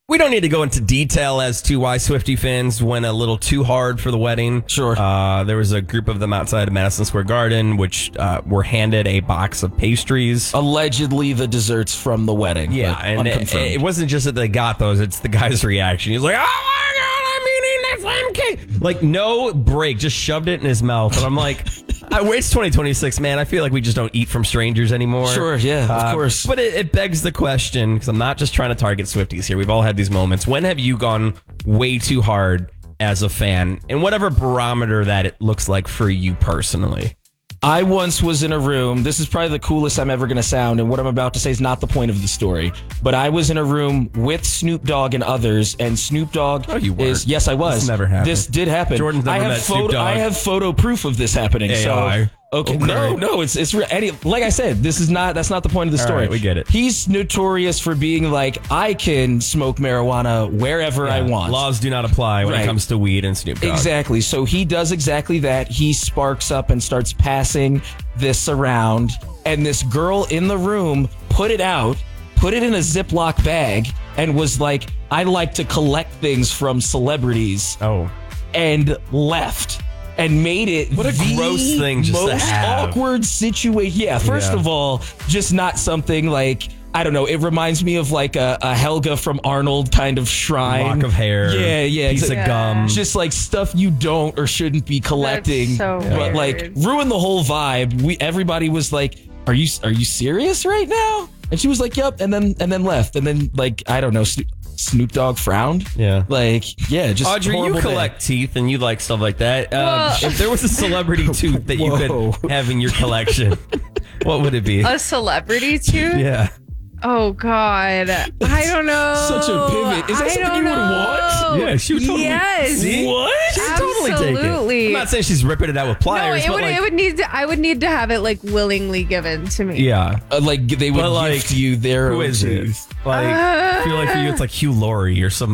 We don't need to go into detail as to why Swiftie fans went a little too hard for the wedding. Sure. There was a group of them outside of Madison Square Garden, which were handed a box of pastries. Allegedly the desserts from the wedding. Yeah, and it wasn't just that they got those, it's the guy's reaction. He's like, oh my God, I'm eating that same cake. Like, no break, just shoved it in his mouth. And I'm like, it's 2026, man. I feel like we just don't eat from strangers anymore. Sure, yeah, of course. But it begs the question, because I'm not just trying to target Swifties here. We've all had these moments. When have you gone way too hard as a fan? And whatever barometer that it looks like for you personally. I once was in a room. This is probably the coolest I'm ever going to sound, and what I'm about to say is not the point of the story. But I was in a room with Snoop Dogg and others, and Snoop Dogg you weren't. Yes, I was. This never happened. This did happen. Jordan's never met Snoop Dogg. I have photo proof of this happening. AI. Okay, no, it's like I said, that's not the point of the story. All right, we get it. He's notorious for being like, I can smoke marijuana wherever I want. Laws do not apply when it comes to weed and Snoop Dogg. Exactly. So he does exactly that. He sparks up and starts passing this around, and this girl in the room put it out, put it in a Ziploc bag, and was like, I like to collect things from celebrities. Oh. And left. And made it what a gross thing just most to have. awkward situation. Yeah, first of all, just not something like, I don't know, it reminds me of like a Helga from Arnold kind of shrine. Lock of hair. Yeah. Piece of gum. Just like stuff you don't or shouldn't be collecting. That's so but weird. like ruin the whole vibe. Everybody was like, Are you serious right now? And she was like, Yep, and then left. And then like, I don't know, Snoop Dogg frowned. Yeah. Like, yeah, just Audrey, you collect teeth and you like stuff like that. If there was a celebrity tooth that you could have in your collection, what would it be? A celebrity tooth? Yeah. Oh, God. I don't know. Such a pivot. Is that something you would want? Yeah, she would totally. Yes. See? What? She'd totally take it. Absolutely. I'm not saying she's ripping it out with No, pliers, but like, I would need to have it like willingly given to me. yeah. Like they would But, like, gift you their Who own is it? tooth. Like, I feel like for you, it's like Hugh Laurie or some